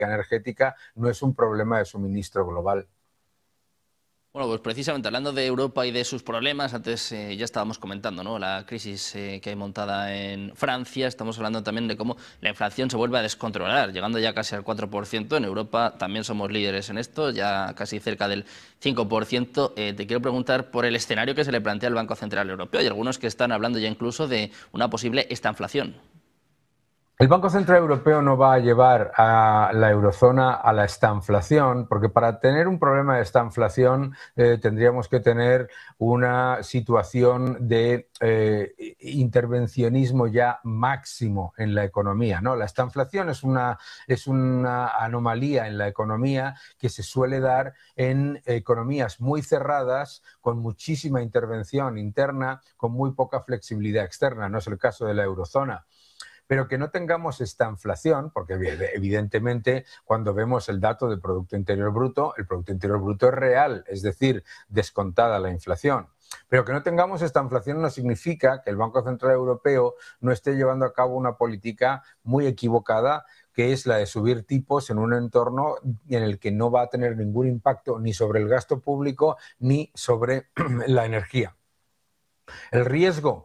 energética no es un problema de suministro global. Bueno, pues precisamente hablando de Europa y de sus problemas, antes ya estábamos comentando, ¿no?, la crisis que hay montada en Francia. Estamos hablando también de cómo la inflación se vuelve a descontrolar, llegando ya casi al 4%. En Europa también somos líderes en esto, ya casi cerca del 5%. Te quiero preguntar por el escenario que se le plantea al Banco Central Europeo. Hay algunos que están hablando ya incluso de una posible estanflación. El Banco Central Europeo no va a llevar a la eurozona a la estanflación, porque para tener un problema de estanflación tendríamos que tener una situación de intervencionismo ya máximo en la economía, ¿no? La estanflación es una anomalía en la economía que se suele dar en economías muy cerradas, con muchísima intervención interna, con muy poca flexibilidad externa. No es el caso de la eurozona. Pero que no tengamos estanflación, porque evidentemente cuando vemos el dato del Producto Interior Bruto, el Producto Interior Bruto es real, es decir, descontada la inflación. Pero que no tengamos estanflación no significa que el Banco Central Europeo no esté llevando a cabo una política muy equivocada, que es la de subir tipos en un entorno en el que no va a tener ningún impacto ni sobre el gasto público ni sobre la energía. El riesgo.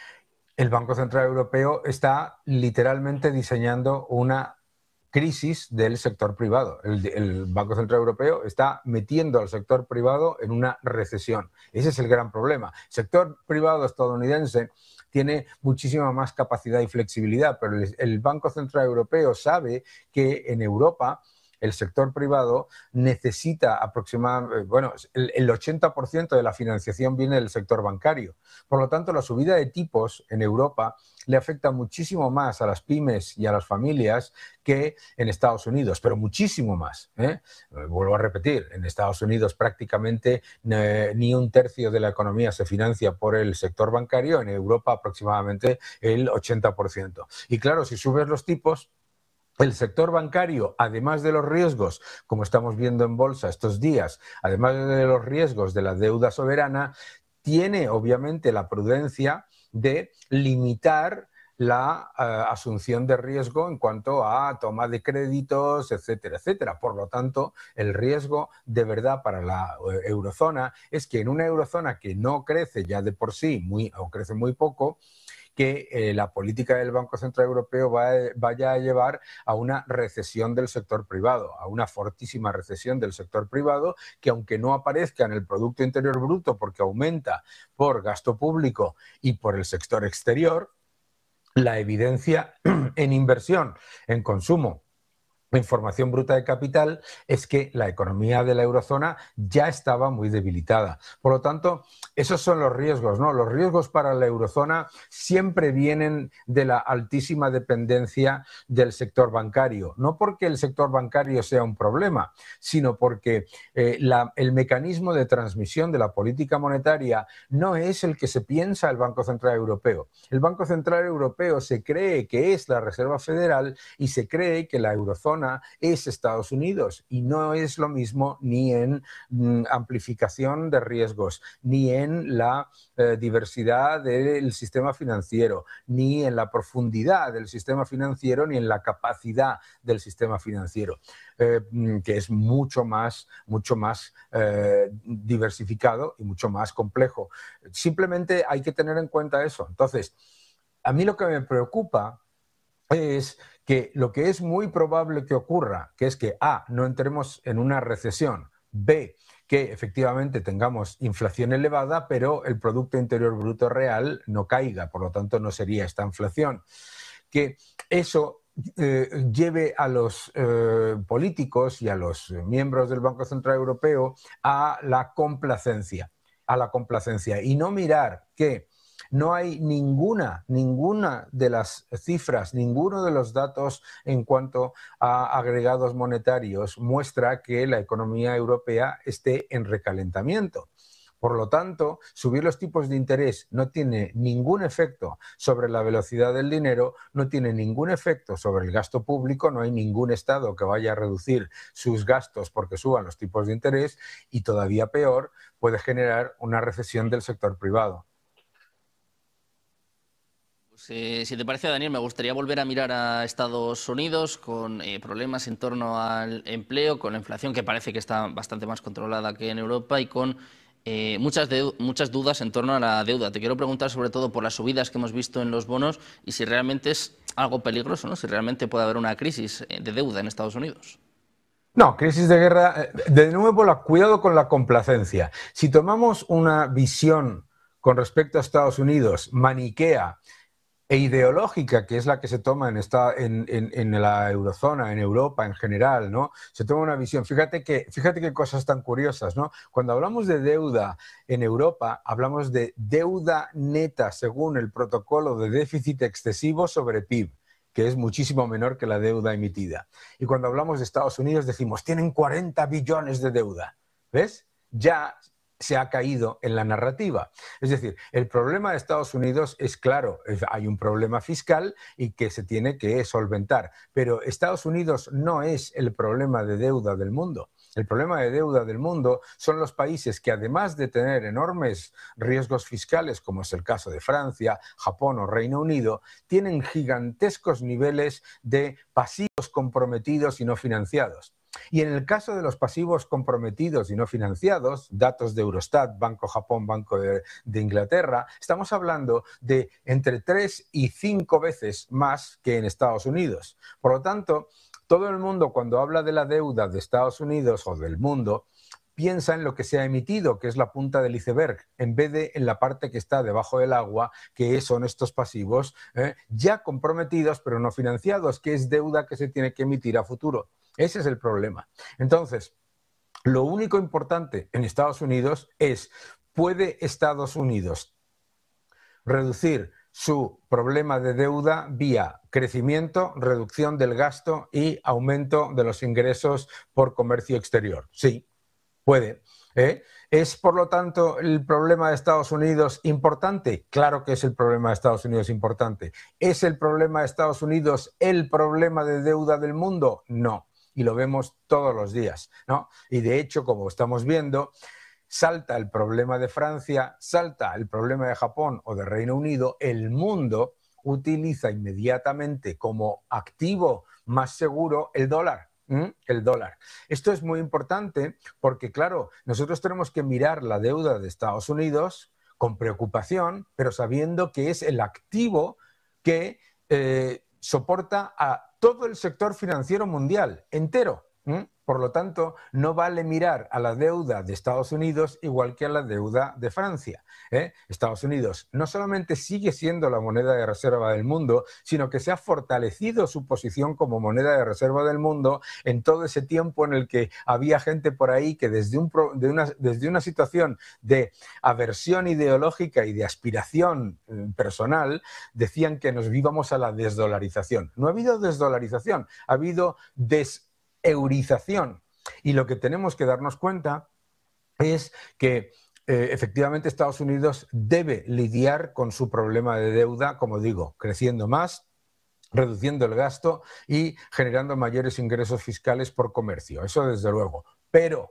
El Banco Central Europeo está literalmente diseñando una crisis del sector privado. El Banco Central Europeo está metiendo al sector privado en una recesión. Ese es el gran problema. El sector privado estadounidense tiene muchísima más capacidad y flexibilidad, pero el Banco Central Europeo sabe que en Europa el sector privado necesita aproximadamente, bueno, el 80% de la financiación viene del sector bancario. Por lo tanto, la subida de tipos en Europa le afecta muchísimo más a las pymes y a las familias que en Estados Unidos, pero muchísimo más, ¿eh? Vuelvo a repetir, en Estados Unidos prácticamente ni un tercio de la economía se financia por el sector bancario, en Europa aproximadamente el 80%. Y claro, si subes los tipos, el sector bancario, además de los riesgos, como estamos viendo en bolsa estos días, además de los riesgos de la deuda soberana, tiene obviamente la prudencia de limitar la asunción de riesgo en cuanto a toma de créditos, etcétera, etcétera. Por lo tanto, el riesgo de verdad para la eurozona es que en una eurozona que no crece ya de por sí o crece muy poco, que la política del Banco Central Europeo vaya a llevar a una recesión del sector privado, a una fortísima recesión del sector privado, que aunque no aparezca en el Producto Interior Bruto porque aumenta por gasto público y por el sector exterior, la evidencia en inversión, en consumo, en formación bruta de capital, es que la economía de la eurozona ya estaba muy debilitada. Por lo tanto, esos son los riesgos, ¿no? Los riesgos para la eurozona siempre vienen de la altísima dependencia del sector bancario. No porque el sector bancario sea un problema, sino porque el mecanismo de transmisión de la política monetaria no es el que se piensa el Banco Central Europeo. El Banco Central Europeo se cree que es la Reserva Federal y se cree que la eurozona es Estados Unidos, y no es lo mismo ni en amplificación de riesgos, ni en la diversidad del sistema financiero, ni en la profundidad del sistema financiero, ni en la capacidad del sistema financiero, que es mucho más diversificado y mucho más complejo. Simplemente hay que tener en cuenta eso. Entonces, a mí lo que me preocupa es que lo que es muy probable que ocurra, que es que A, no entremos en una recesión, B, que efectivamente tengamos inflación elevada, pero el Producto Interior Bruto real no caiga, por lo tanto no sería esta inflación. Que eso lleve a los políticos y a los miembros del Banco Central Europeo a la complacencia, y no mirar que no hay ninguna de las cifras, ninguno de los datos en cuanto a agregados monetarios muestra que la economía europea esté en recalentamiento. Por lo tanto, subir los tipos de interés no tiene ningún efecto sobre la velocidad del dinero, no tiene ningún efecto sobre el gasto público, no hay ningún Estado que vaya a reducir sus gastos porque suban los tipos de interés, y todavía peor, puede generar una recesión del sector privado. Si te parece, Daniel, me gustaría volver a mirar a Estados Unidos con problemas en torno al empleo, con la inflación que parece que está bastante más controlada que en Europa y con muchas dudas en torno a la deuda. Te quiero preguntar sobre todo por las subidas que hemos visto en los bonos y si realmente es algo peligroso, ¿no? Si realmente puede haber una crisis de deuda en Estados Unidos. No, crisis de guerra, de nuevo, cuidado con la complacencia. Si tomamos una visión con respecto a Estados Unidos maniquea e ideológica, que es la que se toma en la eurozona, en Europa en general, ¿no? Se toma una visión. Fíjate qué cosas tan curiosas, ¿no? Cuando hablamos de deuda en Europa, hablamos de deuda neta según el protocolo de déficit excesivo sobre PIB, que es muchísimo menor que la deuda emitida. Y cuando hablamos de Estados Unidos decimos, tienen 40 billones de deuda. ¿Ves? Ya se ha caído en la narrativa. Es decir, el problema de Estados Unidos es claro, hay un problema fiscal y que se tiene que solventar, pero Estados Unidos no es el problema de deuda del mundo. El problema de deuda del mundo son los países que, además de tener enormes riesgos fiscales, como es el caso de Francia, Japón o Reino Unido, tienen gigantescos niveles de pasivos comprometidos y no financiados. Y en el caso de los pasivos comprometidos y no financiados, datos de Eurostat, Banco Japón, Banco de Inglaterra, estamos hablando de entre 3 y 5 veces más que en Estados Unidos. Por lo tanto, todo el mundo cuando habla de la deuda de Estados Unidos o del mundo, piensa en lo que se ha emitido, que es la punta del iceberg, en vez de en la parte que está debajo del agua, que son estos pasivos ya comprometidos pero no financiados, que es deuda que se tiene que emitir a futuro. Ese es el problema. Entonces, lo único importante en Estados Unidos es, ¿puede Estados Unidos reducir su problema de deuda vía crecimiento, reducción del gasto y aumento de los ingresos por comercio exterior? Sí, puede. ¿Es, por lo tanto, el problema de Estados Unidos importante? Claro que es el problema de Estados Unidos importante. ¿Es el problema de Estados Unidos el problema de deuda del mundo? No. Y lo vemos todos los días, ¿no? Y de hecho, como estamos viendo, salta el problema de Francia, salta el problema de Japón o de Reino Unido, el mundo utiliza inmediatamente como activo más seguro el dólar. El dólar. Esto es muy importante porque, claro, nosotros tenemos que mirar la deuda de Estados Unidos con preocupación, pero sabiendo que es el activo que soporta a todo el sector financiero mundial entero. Por lo tanto, no vale mirar a la deuda de Estados Unidos igual que a la deuda de Francia. Estados Unidos no solamente sigue siendo la moneda de reserva del mundo, sino que se ha fortalecido su posición como moneda de reserva del mundo en todo ese tiempo en el que había gente por ahí que desde una situación de aversión ideológica y de aspiración personal decían que nos íbamos a la desdolarización. No ha habido desdolarización, ha habido eurización. Y lo que tenemos que darnos cuenta es que efectivamente Estados Unidos debe lidiar con su problema de deuda, como digo, creciendo más, reduciendo el gasto y generando mayores ingresos fiscales por comercio. Eso desde luego. Pero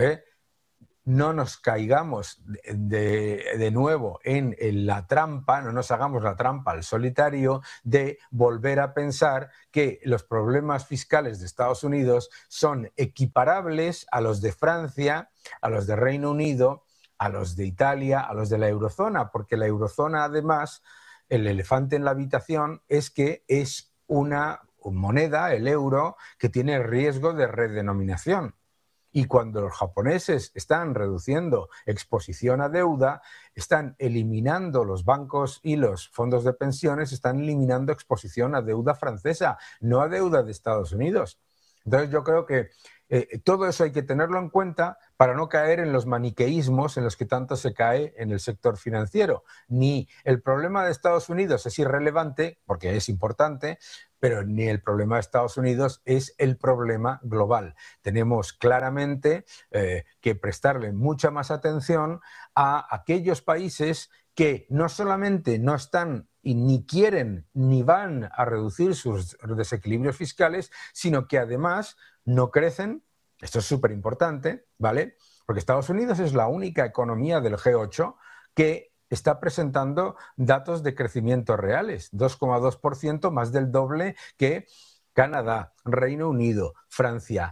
no nos caigamos de nuevo en la trampa, no nos hagamos la trampa al solitario de volver a pensar que los problemas fiscales de Estados Unidos son equiparables a los de Francia, a los de Reino Unido, a los de Italia, a los de la eurozona, porque la eurozona además, el elefante en la habitación es que es una moneda, el euro, que tiene riesgo de redenominación. Y cuando los japoneses están reduciendo exposición a deuda, están eliminando los bancos y los fondos de pensiones, están eliminando exposición a deuda francesa, no a deuda de Estados Unidos. Entonces yo creo que todo eso hay que tenerlo en cuenta para no caer en los maniqueísmos en los que tanto se cae en el sector financiero. Ni el problema de Estados Unidos es irrelevante, porque es importante, pero ni el problema de Estados Unidos es el problema global. Tenemos claramente que prestarle mucha más atención a aquellos países que no solamente no están y ni quieren ni van a reducir sus desequilibrios fiscales, sino que además no crecen. Esto es súper importante, ¿vale? Porque Estados Unidos es la única economía del G8 que está presentando datos de crecimiento reales, 2,2%, más del doble que Canadá, Reino Unido, Francia,